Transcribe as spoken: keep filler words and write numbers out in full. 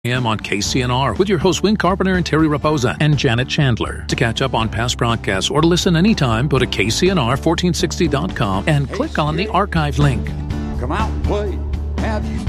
a.m. on K C N R with your hosts Win Carpenter and Terry Raposa and Janet Chandler. To catch up on past broadcasts or to listen anytime, go to K C N R fourteen sixty dot com and click on the archive link. Come out and play. Have you